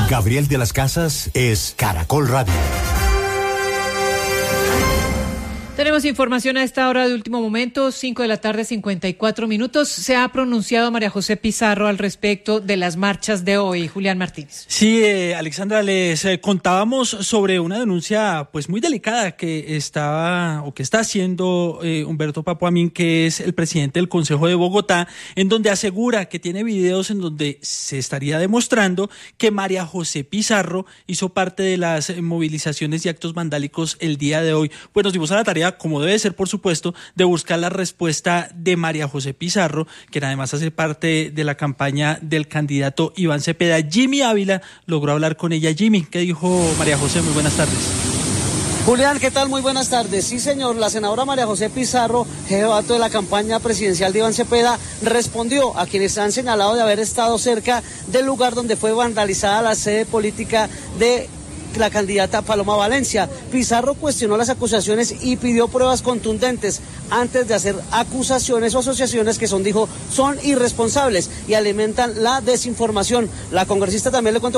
Gabriel de las Casas es Caracol Radio. Tenemos información a esta hora de último momento, 5:54 p.m. Se ha pronunciado María José Pizarro al respecto de las marchas de hoy. Julián Martínez. Sí, Alexandra, les contábamos sobre una denuncia pues muy delicada que está haciendo Humberto Papuamín, que es el presidente del Consejo de Bogotá, en donde asegura que tiene videos en donde se estaría demostrando que María José Pizarro hizo parte de las movilizaciones y actos vandálicos el día de hoy. Pues nos dimos a la tarea, como debe ser, por supuesto, de buscar la respuesta de María José Pizarro, quien además hace parte de la campaña del candidato Iván Cepeda. Jimmy Ávila logró hablar con ella. Jimmy, ¿qué dijo María José? Muy buenas tardes. Julián, ¿qué tal? Muy buenas tardes. Sí, señor, la senadora María José Pizarro, jefe de la campaña presidencial de Iván Cepeda, respondió a quienes han señalado de haber estado cerca del lugar donde fue vandalizada la sede política de la candidata Paloma Valencia. Pizarro cuestionó las acusaciones y pidió pruebas contundentes antes de hacer acusaciones o asociaciones que dijo son irresponsables y alimentan la desinformación. La congresista también le contó